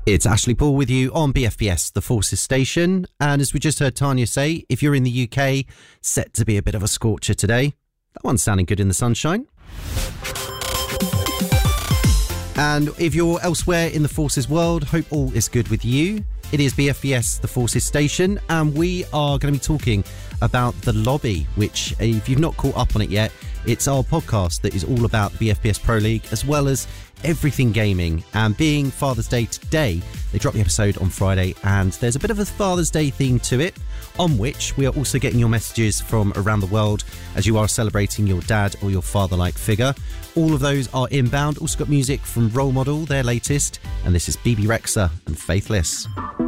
It's Ashley Paul with you on BFBS, the Forces Station. And as we just heard Tanya say, if you're in the UK, set to be a bit of a scorcher today. That one's sounding good in the sunshine. And if you're elsewhere in the Forces world, hope all is good with you. It is BFBS, the Forces Station, and we are going to be talking about The Lobby, which, if you've not caught up on it yet, it's our podcast that is all about BFBS Pro League, as well as everything gaming. And being Father's Day today, they dropped the episode on Friday, and there's a bit of a Father's Day theme to it, on which we are also getting your messages from around the world as you are celebrating your dad or your father-like figure. All of those are inbound. Also got music from Role Model, their latest, and this is BB Rexha and Faithless.